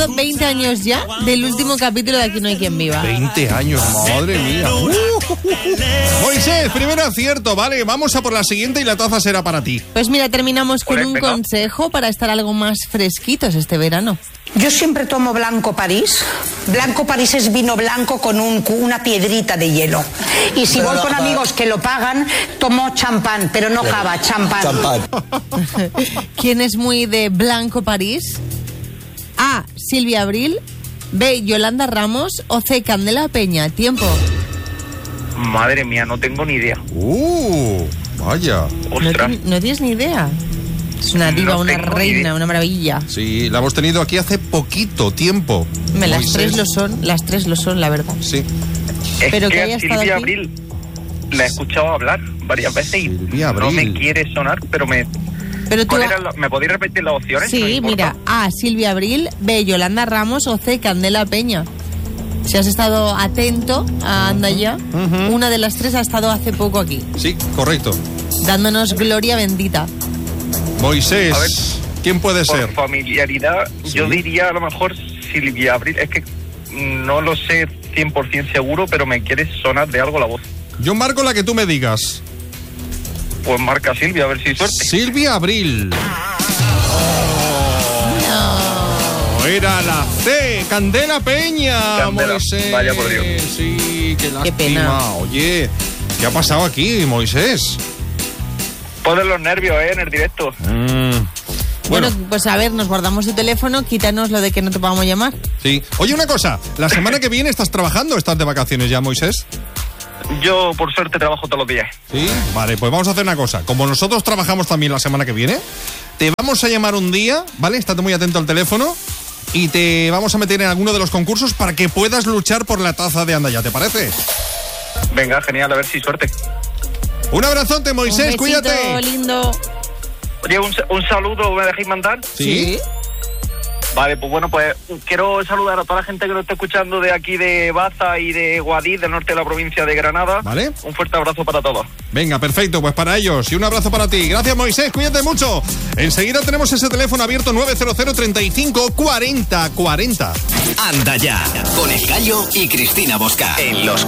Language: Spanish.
pasado 20 años ya del último capítulo de Aquí no hay quien viva. 20 años, madre mía. Moisés, primer acierto, vale, vamos a por la siguiente y la taza será para ti. Pues mira, terminamos con un consejo para estar algo más fresquitos este verano. Yo siempre tomo Blanco París. Blanco París es vino blanco con una piedrita de hielo. Y si voy con amigos que lo pagan, tomo champán, pero no cava, champán. ¿Quién es muy de Blanco París? A. Silvia Abril. B. Yolanda Ramos. O C. Candela Peña. Tiempo. Madre mía, no tengo ni idea. Vaya. Ostras. ¿No tienes ni idea? Es una diva, No una tengo reina, una maravilla. Sí, la hemos tenido aquí hace poquito tiempo. Las tres lo son, la verdad. Sí. Pero que a haya estado Silvia aquí. Abril la he escuchado hablar varias veces y Silvia no Abril. me quiere sonar, pero Pero tú... ¿cuál era ¿me podéis repetir las opciones? No Sí, importa. mira, A. Silvia Abril. B. Yolanda Ramos. O C. Candela Peña. Si has estado atento a Anda Ya, una de las tres ha estado hace poco aquí, Sí, correcto. dándonos gloria bendita. Moisés, A ver, ¿quién puede Por ser? familiaridad, yo diría a lo mejor Silvia Abril. Es que no lo sé 100% seguro, pero me quiere sonar de algo la voz. Yo marco la que tú me digas. Pues marca Silvia, a ver si hay suerte. Silvia Abril. Era la C, Candela Peña. Candela, Moisés. vaya por Dios. Sí, qué lástima. pena. Oye, ¿qué ha pasado aquí, Moisés? Ponen los nervios, en el directo. Bueno, pues a ver, nos guardamos tu teléfono, quítanos lo de que no te podamos llamar. Sí. Oye, una cosa, ¿la semana que viene estás trabajando o estás de vacaciones ya, Moisés? Yo, por suerte, trabajo todos los días. Sí. Vale, pues vamos a hacer una cosa. Como nosotros trabajamos también la semana que viene, te vamos a llamar un día, ¿vale? Estate muy atento al teléfono y te vamos a meter en alguno de los concursos para que puedas luchar por la taza de Anda Ya, ¿te parece? Venga, genial, a ver si hay suerte. Un abrazote, Moisés, Un besito cuídate. lindo. Oye, un saludo, ¿me dejáis mandar? Sí. Vale, pues bueno, pues quiero saludar a toda la gente que nos está escuchando de aquí de Baza y de Guadix, del norte de la provincia de Granada. Vale. Un fuerte abrazo para todos. Venga, perfecto, pues para ellos y un abrazo para ti. Gracias, Moisés, cuídate mucho. Enseguida tenemos ese teléfono abierto 900 35 40 40. Anda Ya, con El Gallo y Cristina Bosca. En los